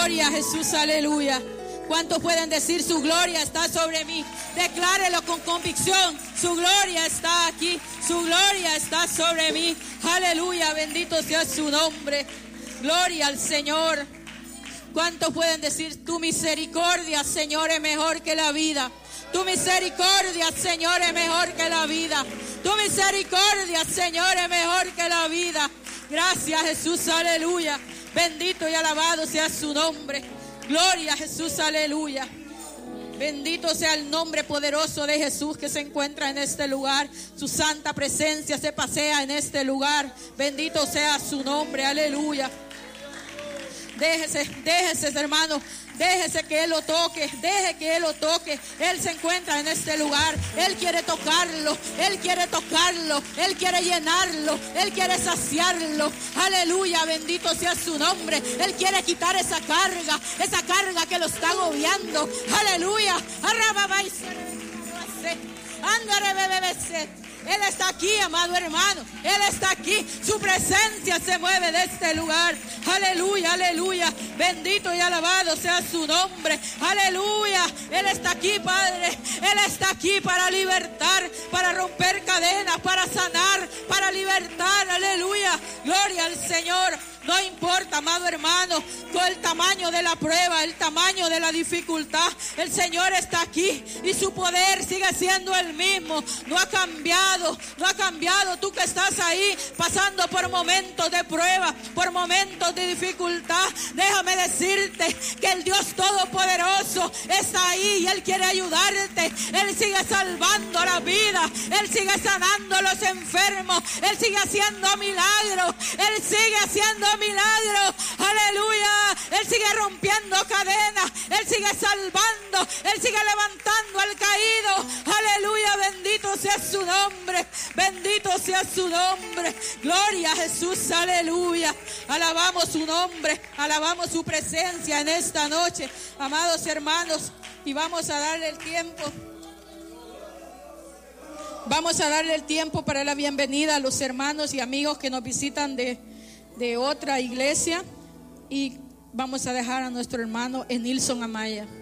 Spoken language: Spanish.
Gloria a Jesús, aleluya. ¿Cuántos pueden decir su gloria está sobre mí? Declárelo con convicción. Su gloria está aquí. Su gloria está sobre mí. Aleluya, bendito sea su nombre. Gloria al Señor. ¿Cuántos pueden decir tu misericordia, Señor, es mejor que la vida? Tu misericordia, Señor, es mejor que la vida. Tu misericordia, Señor, es mejor que la vida. Gracias, Jesús, aleluya. Bendito y alabado sea su nombre. Gloria a Jesús, aleluya. Bendito sea el nombre poderoso de Jesús que se encuentra en este lugar. Su santa presencia se pasea en este lugar. Bendito sea su nombre, aleluya. Déjese, hermano. Déjese que Él lo toque, deje que Él lo toque. Él se encuentra en este lugar. Él quiere tocarlo, Él quiere tocarlo, Él quiere llenarlo, Él quiere saciarlo. Aleluya, bendito sea su nombre. Él quiere quitar esa carga que lo está agobiando. Aleluya. Él está aquí, amado hermano. Él está aquí. Su presencia se mueve de este lugar. Aleluya, aleluya. Bendito y alabado sea su nombre. Aleluya. Él está aquí, Padre. Él está aquí para libertar, para romper cadenas, para sanar, para libertar. Aleluya. Gloria al Señor. No importa, amado hermano, con el tamaño de la prueba, el tamaño de la dificultad. El Señor está aquí y su poder sigue siendo el mismo. No ha cambiado, no ha cambiado. Tú que estás ahí pasando por momentos de prueba, por momentos de dificultad, déjame decirte que el Dios Todopoderoso está ahí y Él quiere ayudarte. Él sigue salvando la vida, Él sigue sanando a los enfermos, Él sigue haciendo milagros, Él sigue haciendo milagros, aleluya. Él sigue rompiendo cadenas, Él sigue salvando, Él sigue levantando al caído, aleluya. Bendito sea su nombre, bendito sea su nombre. Gloria a Jesús, aleluya. Alabamos su nombre, alabamos su presencia en esta noche, amados hermanos, y vamos a darle el tiempo. Vamos a darle el tiempo para la bienvenida a los hermanos y amigos que nos visitan de otra iglesia, y vamos a dejar a nuestro hermano Enilson Amaya.